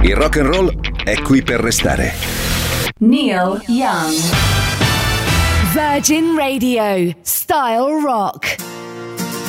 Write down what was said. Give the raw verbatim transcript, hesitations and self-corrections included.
Il rock and roll è qui per restare. Neil Young. Virgin Radio, Style Rock.